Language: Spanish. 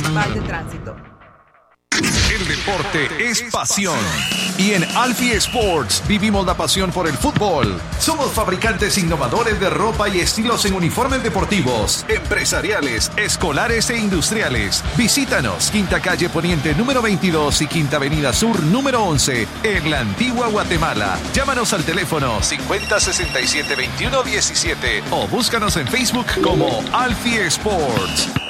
Municipal de Tránsito. El deporte es pasión. Y en Alfie Sports vivimos la pasión por el fútbol. Somos fabricantes innovadores de ropa y estilos en uniformes deportivos, empresariales, escolares e industriales. Visítanos, Quinta Calle Poniente número 22 y Quinta Avenida Sur número 11, en la Antigua Guatemala. Llámanos al teléfono 5067-2117 o búscanos en Facebook como Alfie Sports.